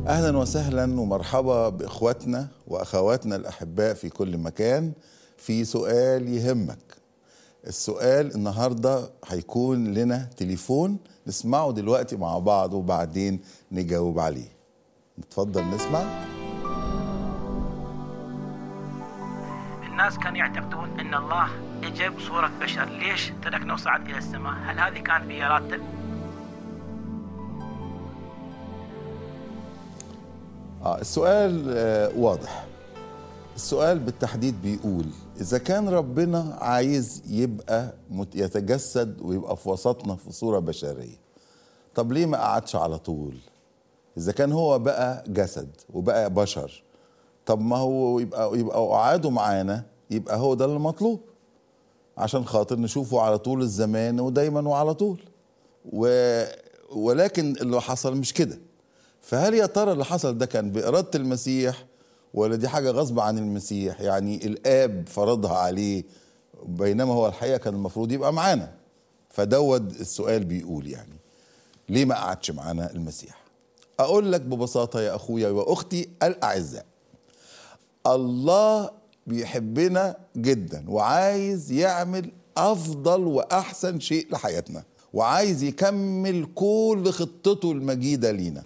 أهلا وسهلا ومرحبا بإخواتنا وأخواتنا الأحباء في كل مكان. في سؤال يهمك. السؤال النهاردة هيكون لنا تليفون نسمعه دلوقتي مع بعض وبعدين نجاوب عليه. نتفضل نسمع. الناس كانوا يعتقدون أن الله اجى بصورة بشر، ليش تركنا وصعد إلى السماء؟ هل هذه كانت بإرادته؟ السؤال واضح. السؤال بالتحديد بيقول إذا كان ربنا عايز يبقى يتجسد ويبقى في وسطنا في صورة بشرية، طب ليه ما قعدش على طول؟ إذا كان هو بقى جسد وبقى بشر، طب ما هو يبقى قعاده معانا، يبقى هو ده المطلوب عشان خاطر نشوفه على طول الزمان ودايما وعلى طول. ولكن اللي حصل مش كده. فهل يا ترى اللي حصل ده كان بإرادة المسيح ولا دي حاجة غصب عن المسيح؟ يعني الآب فرضها عليه بينما هو الحقيقة كان المفروض يبقى معانا. فدود السؤال بيقول يعني ليه ما قعدش معانا المسيح؟ أقول لك ببساطة يا أخويا وأختي الأعزاء، الله بيحبنا جدا وعايز يعمل أفضل وأحسن شيء لحياتنا، وعايز يكمل كل خطته المجيدة لينا.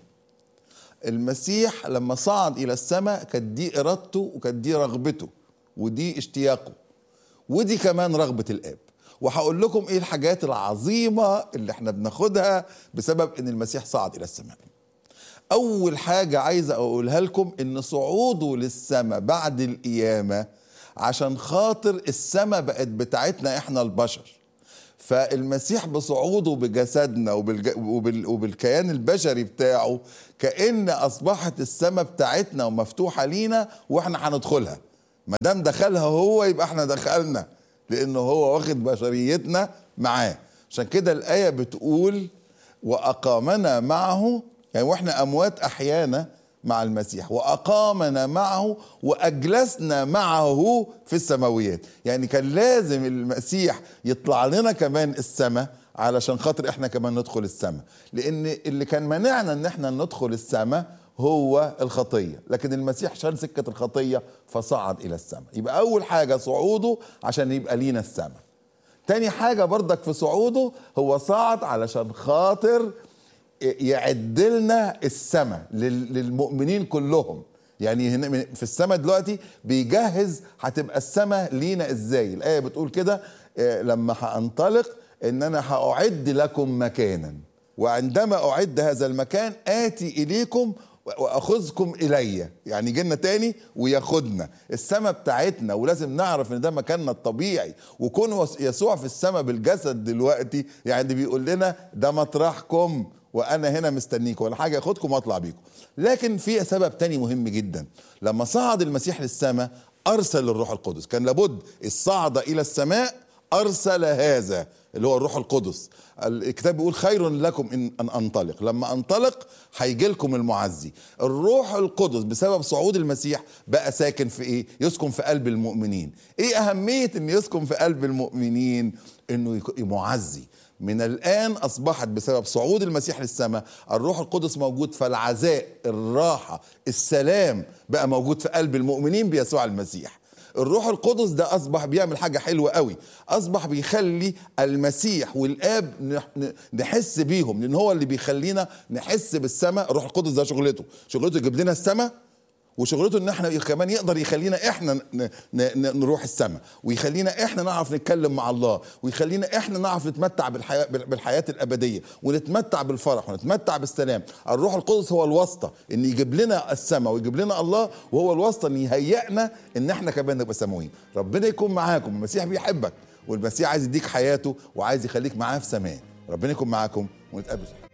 المسيح لما صعد إلى السماء كانت دي إرادته وكانت دي رغبته ودي اشتياقه ودي كمان رغبة الآب. وهقول لكم إيه الحاجات العظيمة اللي احنا بناخدها بسبب إن المسيح صعد إلى السماء. أول حاجة عايز أقولها لكم إن صعوده للسماء بعد القيامة عشان خاطر السماء بقت بتاعتنا إحنا البشر. فالمسيح بصعوده بجسدنا وبالكيان البشري بتاعه كأن أصبحت السماء بتاعتنا ومفتوحة لينا وإحنا هندخلها. ما دام دخلها هو يبقى إحنا دخلنا، لأنه هو واخد بشريتنا معاه. عشان كده الآية بتقول وأقامنا معه، يعني واحنا اموات احيانا مع المسيح واقامنا معه واجلسنا معه في السماويات. يعني كان لازم المسيح يطلع لنا كمان السماء علشان خاطر احنا كمان ندخل السماء، لان اللي كان منعنا ان احنا ندخل السماء هو الخطية، لكن المسيح شال سكة الخطية فصعد الى السماء. يبقى اول حاجة صعوده عشان يبقى لينا السماء. تاني حاجة برضك في صعوده هو صعد علشان خاطر يعدلنا السماء للمؤمنين كلهم. يعني هنا في السماء دلوقتي بيجهز هتبقى السماء لينا ازاي. الآية بتقول كده لما هأنطلق ان انا هأعد لكم مكانا، وعندما أعد هذا المكان آتي إليكم وأخذكم إلي. يعني جينا تاني وياخدنا السماء بتاعتنا، ولازم نعرف ان ده مكاننا الطبيعي. وكون يسوع في السماء بالجسد دلوقتي يعني بيقول لنا ده مطرحكم وانا هنا مستنيكم، ولا حاجه اخدكم واطلع بيكم. لكن في سبب تاني مهم جدا. لما صعد المسيح للسماء ارسل الروح القدس. كان لابد الصعد الى السماء ارسل هذا اللي هو الروح القدس. الكتاب بيقول خير لكم ان انطلق. لما انطلق هيجي لكم المعزي الروح القدس. بسبب صعود المسيح بقى ساكن في ايه؟ يسكن في قلب المؤمنين. ايه اهميه ان يسكن في قلب المؤمنين؟ انه معزي. من الآن أصبحت بسبب صعود المسيح للسماء الروح القدس موجود، فالعزاء، الراحة، السلام بقى موجود في قلب المؤمنين بيسوع المسيح. الروح القدس ده أصبح بيعمل حاجة حلوة قوي. أصبح بيخلي المسيح والآب نحس بيهم، لأن هو اللي بيخلينا نحس بالسماء. الروح القدس ده شغلته يجيب لنا السماء، وشغلته ان احنا كمان يقدر يخلينا احنا نروح السماء، ويخلينا احنا نعرف نتكلم مع الله، ويخلينا احنا نعرف نتمتع بالحياة الابدية، ونتمتع بالفرح ونتمتع بالسلام. الروح القدس هو الواسطة ان يجيب لنا السماء ويجيب لنا الله، وهو الواسطة ان يهيئنا ان احنا كمان نبقى سماويين. ربنا يكون معاكم. المسيح بيحبك، والمسيح عايز يديك حياته وعايز يخليك معاه في سماء. ربنا يكون معاكم ونتقابل.